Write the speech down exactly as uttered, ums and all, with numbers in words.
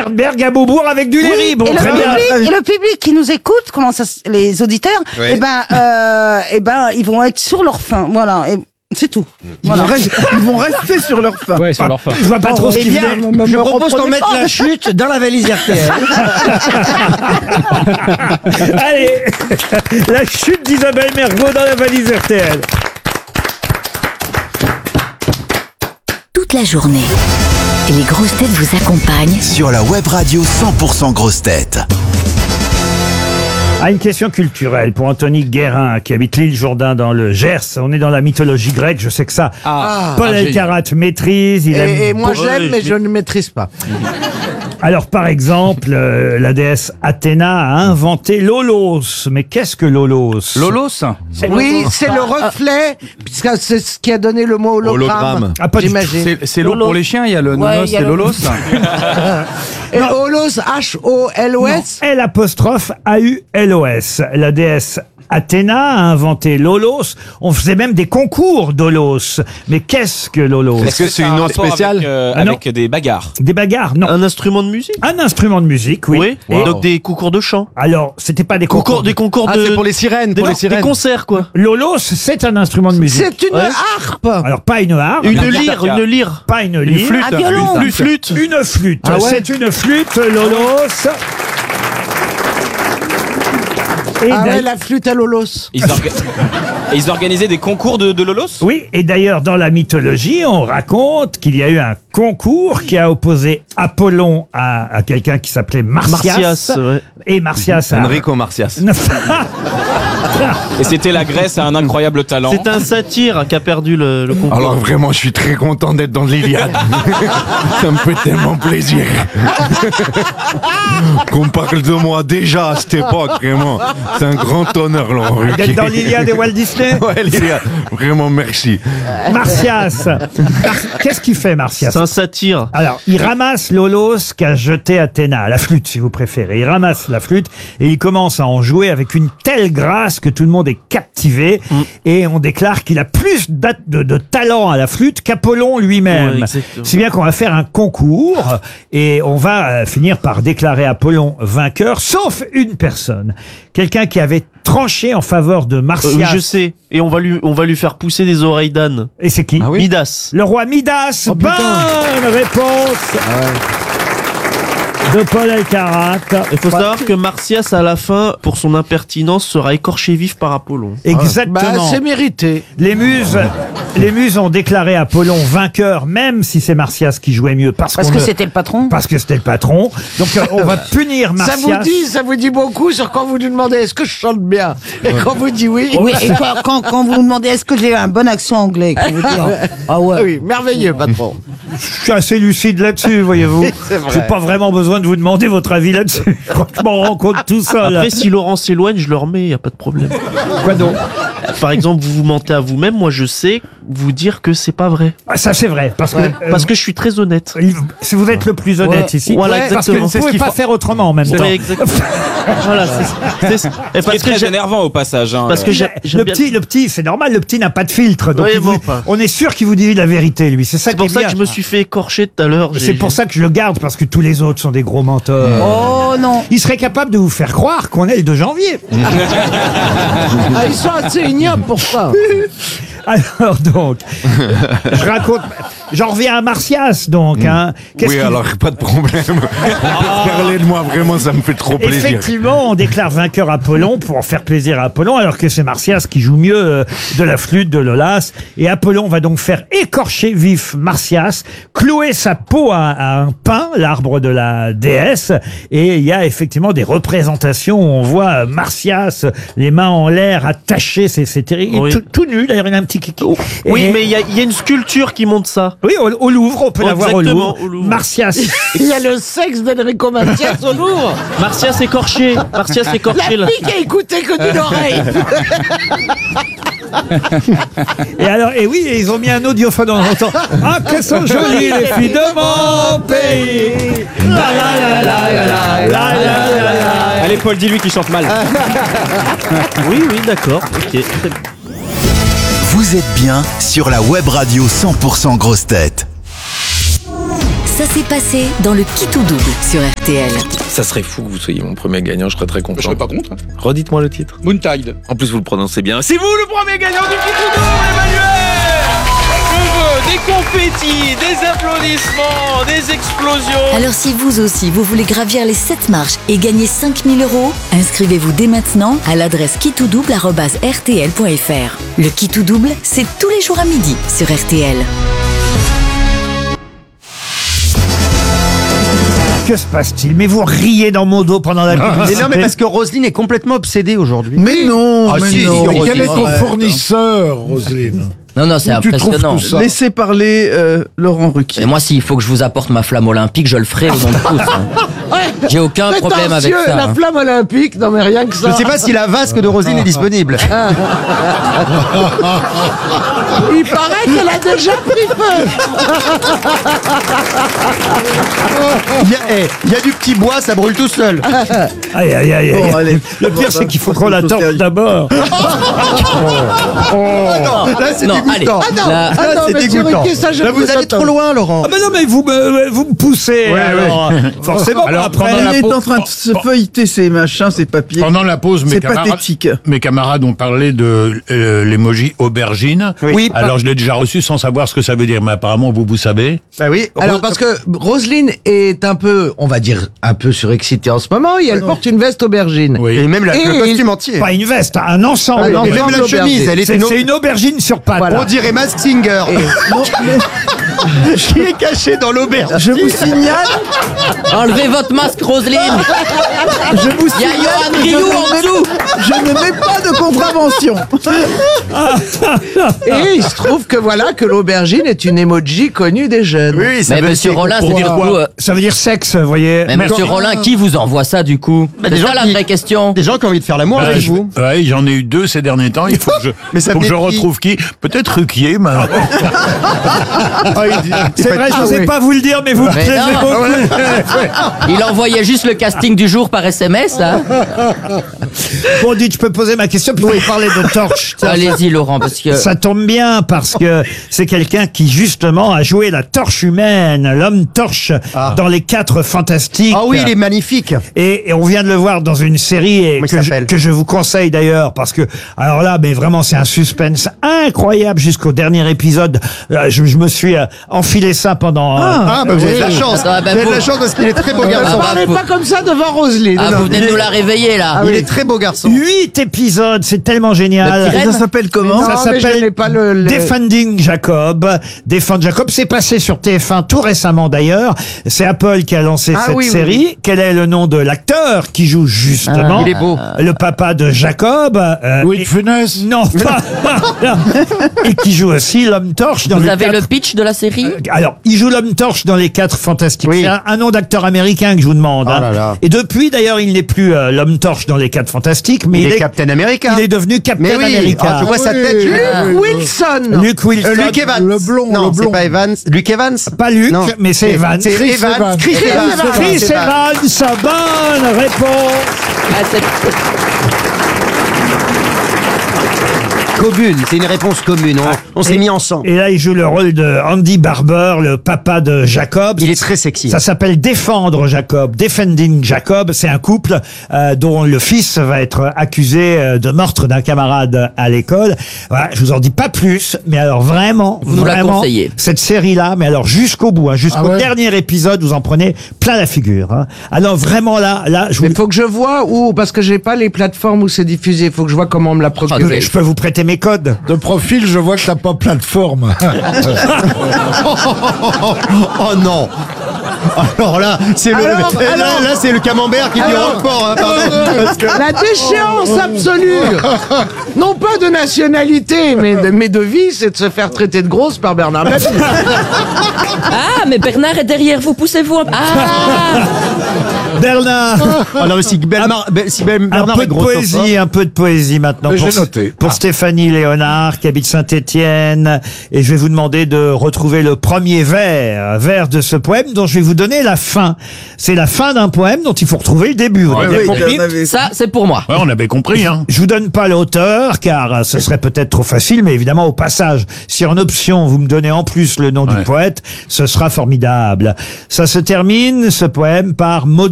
Bilderberg à Beaubourg avec du Léry. Oui, Bon, et, le très bien. public, et le public qui nous écoute, comment ça, s- les auditeurs, Oui. eh ben, euh, eh ben, ils vont être sur leur faim. Voilà. Et c'est tout. Ils, Voilà. vont rester, ils vont rester sur leur faim. Ouais, sur leur fin. Je vois pas trop ce Eh qu'il bien, faisait. je me propose qu'on reprenez mette pas. la chute dans la valise R T L. Allez, la chute d'Isabelle Mergo dans la valise R T L. Toute la journée, les grosses têtes vous accompagnent Sur la web radio cent pour cent grosses têtes. Ah, une question culturelle pour Anthony Guérin qui habite l'île Jourdain dans le Gers. On est dans la mythologie grecque, je sais que ça. Ah, Paul ah, Elkarat maîtrise. Il aime Et, et moi beaucoup- j'aime, mais je ne maîtrise pas. Alors par exemple, euh, la déesse Athéna a inventé l'holos. Mais qu'est-ce que l'holos? Lolos. Oui, c'est le reflet, puisque c'est ce qui a donné le mot hologramme. Hologramme. Ah, pas du j'imagine. C'est, c'est l'eau Lolos. pour les chiens, il y a le Ouais, nonos il y a et le- Lolos. Et holos, H O L O S. L apostrophe A U L O S. La déesse Athéna a inventé l'holos. On faisait même des concours d'holos. Mais qu'est-ce que l'holos? Est-ce que c'est une note spéciale Avec, euh, Ah non. avec des bagarres. Des bagarres? Non. Un instrument de musique. Un instrument de musique, oui. Oui. Et Donc des concours de chant. alors, c'était pas des concours. Concours, des concours Ah, de. c'est pour les sirènes, des, pour les des sirènes. concerts quoi. L'holos, c'est un instrument de musique. C'est une Ouais. harpe. Alors, pas une harpe. Une Un lyre, guitare. une lyre. Pas une lyre. flûte. Un violon. Une flûte. Une flûte. Ah ouais. C'est une flûte, l'holos. Et Ah d'ailleurs- ouais, la flûte à l'holos. Ils, orga- Et ils organisaient des concours de, de Lolos. Oui, et d'ailleurs, dans la mythologie, on raconte qu'il y a eu un concours qui a opposé Apollon à, à quelqu'un qui s'appelait Martias. Martias, ouais. Et Martias a... Enrico Martias. Et c'était la Grèce à un incroyable talent. C'est un satyre qui a perdu le, le concours. Alors vraiment, je suis très content d'être dans l'Iliade. Ça me fait tellement plaisir. Qu'on parle de moi déjà à cette époque, vraiment. C'est un grand honneur, Laurent Ruquier. D'être dans l'Iliade et Walt Disney. Ouais, l'Iliade. Vraiment, merci. Martias. Mar- Qu'est-ce qu'il fait, Martias? C'est un satyre. Alors, il ramasse l'holos qu'a jeté Athéna, la flûte si vous préférez. Il ramasse la flûte et il commence à en jouer avec une telle grâce que tout le monde est captivé. Mm. Et on déclare qu'il a plus de, de, de talent à la flûte qu'Apollon Ouais, lui-même. exactement. Si bien qu'on va faire un concours et on va euh, finir par déclarer Apollon vainqueur, sauf une personne. Quelqu'un qui avait tranché en faveur de Euh, Martias. oui, je sais. Et on va lui, on va lui faire pousser des oreilles d'âne. Et c'est qui? Ah oui Midas. Le roi Midas. Bonne réponse de Paul Elkarat. Il faut savoir que Martias, à la fin, pour son impertinence, sera écorché vif par Apollon. Exactement. Bah, c'est mérité. Les muses, les muses ont déclaré Apollon vainqueur, même si c'est Martias qui jouait mieux, parce, Parce qu'on que ne- c'était le patron. parce que c'était le patron. Donc euh, on va punir Ça Martias. vous dit, ça vous dit beaucoup sur quand vous nous demandez est-ce que je chante bien. Et quand vous dites oui. Oui, et quand, quand, quand vous me demandez est-ce que j'ai un bon accent anglais, que vous dites, ah ouais. Oui, merveilleux, patron. Je suis assez lucide là-dessus, voyez-vous. C'est vrai. J'ai pas vraiment besoin de vous demander votre avis là-dessus. Je crois que je m'en rends compte tout seul. Après, si Laurent s'éloigne, je le remets, il n'y a pas de problème. Quoi donc? Par exemple, vous vous mentez à vous-même, moi je sais vous dire que c'est pas vrai. Ah, ça c'est vrai, parce que euh, Parce que je suis très honnête. si vous êtes le plus honnête Ouais, ici, voilà, parce que vous exactement. ne C'est ce pouvez qu'il pas faut. faire autrement en même temps. Ouais, exactement. Voilà, c'est- c'est- et Ce qui est parce que très j'ai- énervant au passage. Hein. parce que j'ai- j'aime Le bien- petit, le petit, c'est normal, le petit n'a pas de filtre. Donc Oui, il bon, vous- pas. on est sûr qu'il vous dit la vérité, lui. C'est ça c'est qui est pour ça bien. que je me suis fait écorcher tout à l'heure. C'est pour ça que je le garde, parce que tous les autres sont des gros menteurs. Oh non. Il serait capable de vous faire croire qu'on est le deux janvier. Ah, ils sont assez ignobles pour ça. Alors donc, je raconte, j'en reviens à Martias donc. Hein. Qu'est-ce Oui, qu'il- alors pas de problème. Parlez de moi, vraiment, ça me fait trop plaisir. Effectivement, on déclare vainqueur Apollon pour en faire plaisir à Apollon, alors que c'est Martias qui joue mieux euh, de la flûte, de l'olas. Et Apollon va donc faire écorcher vif Martias, clouer sa peau à, à un pin, l'arbre de la déesse. Et il y a effectivement des représentations où on voit Martias, les mains en l'air, attaché, c'est c'est terrible. Oui. Tout, tout nu, d'ailleurs, il y a un petit kiki. Oui, Et- mais il y, a- il y a une sculpture qui montre ça. Oui, au, au Louvre, on peut Oh, la voir au exactement, Louvre. au Louvre. Martias. Il y a le sexe d'Enrico Martias au Louvre. Martias écorché. Martias écorché, là. La fille qui a écouté que d'une oreille. Et alors, et oui, et ils ont mis un audiophone en entend. Ah, qu'elles sont jolies les filles de mon pays. La la la la la la la la la. Allez, Paul, dis-lui qu'il chante mal. Oui, oui, d'accord. Ok. Très bien. Vous êtes bien sur la web radio cent pour cent grosses têtes. Ce s'est passé dans le Qui tout double sur R T L. Ça serait fou que vous soyez mon premier gagnant, je serais très content. Je serais pas contre. Hein. Redites-moi le titre. Moontide. En plus, vous le prononcez bien. C'est vous le premier gagnant du Qui tout double, Emmanuel. Je veux des confettis, des applaudissements, des explosions. Alors si vous aussi, vous voulez gravir les sept marches et gagner cinq mille euros, inscrivez-vous dès maintenant à l'adresse qui tout double arobase r t l point f r. Le Qui tout double, c'est tous les jours à midi sur R T L. Que se passe-t-il? Mais vous riez dans mon dos pendant la publicité. Mais non, mais parce que Roselyne est complètement obsédée aujourd'hui. Mais non, Ah, mais si, non. si, Mais quel est ton Arrête, fournisseur, Roselyne? Non, non, c'est Tu trouves impressionnant. tout ça Laissez parler euh, Laurent Ruquier. Et moi, s'il faut que je vous apporte ma flamme olympique, je le ferai au nom de tous. hein. J'ai aucun problème avec Prétentieux, ça. la hein. flamme olympique, non mais rien que ça. Je sais pas si la vasque de Roselyne est disponible. Il paraît qu'elle a déjà pris feu. Il y, a, eh, il y a du petit bois, ça brûle tout seul. Aïe, aïe, aïe, aïe. Bon, allez. Le pire, c'est qu'il faut qu'on la torche d'abord. Non, là c'est Non, dégoûtant. allez. Ah non, Là- ah Là non, c'est mais dégoûtant. Thierry, ça, je Là peux vous allez t'entendre. trop loin, Laurent. Ah ben non, mais vous me, vous me poussez. alors, forcément, Alors, après. il est la en train de se feuilleter ses machins, ses papiers. Pendant la pause, mes C'est camarades, pathétique. mes camarades ont parlé de euh, l'emoji aubergine. Oui. Alors je l'ai déjà reçu sans savoir ce que ça veut dire, mais apparemment vous vous savez. Bah oui. Alors parce que Roselyne est un peu, on va dire, un peu surexcitée en ce moment et elle porte une veste aubergine. Oui. Et même la, Et le il- costume entier. Pas une veste, un ensemble. Ah, Et non, même ensemble la chemise, aubergine. elle est C'est une, c'est une aubergine sur pattes. on dirait Mask Singer. Qui est caché dans l'auberge. Je vous signale, Enlevez votre masque, Roselyne. je vous Il y a signale Johan que je Rioux ne en mets- dessous. je ne mets pas de contravention. Et il se trouve que voilà que l'aubergine est une emoji connue des jeunes. Oui, ça Mais veut monsieur dire- Rollin, c'est pour du dire coup. quoi euh, Ça veut dire sexe, vous voyez. Mais monsieur Rollin, qui vous envoie ça du coup des C'est gens ça la qui- vraie question. Des gens qui ont envie de faire l'amour Euh, avec je- vous. ouais, j'en ai eu deux ces derniers temps. Il faut que je, Mais ça faut que je venait de qui retrouve qui. Peut-être Ruquier. Mais... C'est vrai, je n'osais pas vous le dire, mais vous me Mais plaisez non. beaucoup. Il envoyait juste le casting du jour par S M S, là. Bon, dites, je peux poser ma question, puis vous parler de torche. Tiens, Allez-y, Laurent, parce que. Ça tombe bien parce que c'est quelqu'un qui justement a joué la torche humaine, l'homme torche dans les quatre fantastiques. Ah oui, il est magnifique. Et, et on vient de le voir dans une série et Comment il que, je, s'appelle que je vous conseille d'ailleurs parce que alors là, mais vraiment c'est un suspense incroyable jusqu'au dernier épisode. Euh, Je, je me suis euh, enfilé ça pendant. euh, Ah, bah vous avez de la Oui. chance. Attends, bah, vous avez de vous- la chance parce qu'il est très beau Ah, garçon. bah, Parlez faut- pas comme ça devant Roselyne. Ah, non, vous venez il de est- nous la réveiller, là. Il est très beau garçon. Huit épisodes, c'est tellement génial. Le Et ça s'appelle comment Non, Ça mais je s'appelle n'ai pas le- le- Defending Jacob. Defend Jacob, c'est passé sur T F un tout récemment d'ailleurs. C'est Apple qui a lancé Ah cette oui, oui, série. oui. Quel est le nom de l'acteur qui joue justement Ah, il est beau. le papa de Jacob euh, Louis de et- Funès. Non, pas. Et qui joue aussi l'homme torche dans Vous les avez quatre- le pitch de la série Alors, il joue l'homme torche dans les quatre fantastiques. Oui. C'est un, un nom d'acteur américain que je vous demande. Oh hein. là là. Et depuis, d'ailleurs, il n'est plus euh, l'homme torche dans les quatre fantastiques, mais Il il, est Captain America. il est devenu Captain Mais oui, America. ah, je vois sa tête. je- Luke Wilson. Luke Wilson. Euh, Luke Evans. Le blond, non, le c'est blond. pas Evans. Luke Evans. Pas Luke, Non. mais c'est Evans. C'est Chris Evans. Evans. Chris Chris Evans. Evans. Chris Evans, bonne réponse. Ah, c'est- Commune, c'est une réponse commune. On, on s'est mis ensemble. Et là, il joue le rôle de Andy Barber, le papa de Jacob. Il est très sexy. Ça s'appelle Défendre Jacob, Defending Jacob. C'est un couple euh, dont le fils va être accusé euh, de meurtre d'un camarade à l'école. Voilà, je vous en dis pas plus, mais alors vraiment, Vous nous la vraiment, conseillez. cette série-là, mais alors jusqu'au bout, hein, jusqu'au Ah ouais. dernier épisode, vous en prenez plein la figure. Hein. Alors vraiment là, là, je vous Mais faut que je vois où, parce que j'ai pas les plateformes où c'est diffusé. Faut que je vois comment me la procurer. je peux vous prêter mes codes. De profil, je vois que t'as pas plateforme. Oh non. Alors là, c'est le, Alors, là, alors- là, c'est le camembert qui dit Alors- Roquefort. Hein, pardon. Parce que- La déchéance absolue, non pas de nationalité, mais de, mais de vie, c'est de se faire traiter de grosse par Bernard Mabille. Ah, mais Bernard est derrière vous, poussez-vous un peu. Ah Bernard. Ah non, mais si Bernard, si Un Bernard peu est de grossophobe- poésie, un peu de poésie maintenant Mais pour, j'ai noté. pour Ah. Stéphanie Léonard qui habite Saint-Étienne, et je vais vous demander de retrouver le premier vers, vers de ce poème dont je vais vous donner la fin. C'est la fin d'un poème dont il faut retrouver le début. Vous avez bien compris. Ça, c'est pour moi. Ouais, on avait compris, hein. Je vous donne pas l'auteur car ce serait peut-être trop facile, mais évidemment au passage, si en option vous me donnez en plus le nom du Ouais. poète, ce sera formidable. Ça se termine ce poème par mot